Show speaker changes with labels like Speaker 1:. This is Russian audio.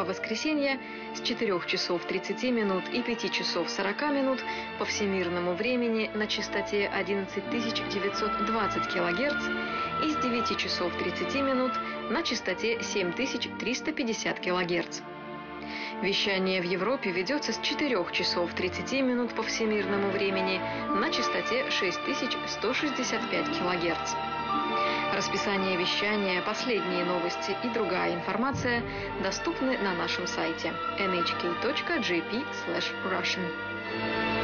Speaker 1: по воскресенье с 4 часов 30 минут и 5 часов 40 минут по всемирному времени на частоте 11920 кГц и с 9 часов 30 минут на частоте 7350 кГц. Вещание в Европе ведется с 4 часов 30 минут по всемирному времени на частоте 6165 кГц. Расписание вещания, последние новости и другая информация доступны на нашем сайте nhk.jp/russian.